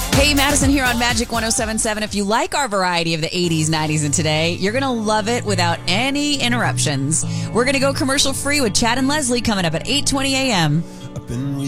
Hey, Madison here on Magic 107.7. If you like our variety of the 80s, 90s, and today, you're going to love it without any interruptions. We're going to go commercial free with Chad and Leslie coming up at 8:20 a.m.